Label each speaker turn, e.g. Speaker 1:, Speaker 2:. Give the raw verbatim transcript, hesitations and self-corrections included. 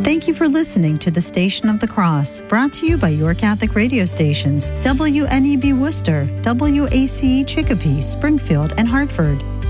Speaker 1: Thank you for listening to the Station of the Cross, brought to you by your Catholic radio stations, W N E B Worcester, W A C E Chicopee, Springfield, and Hartford.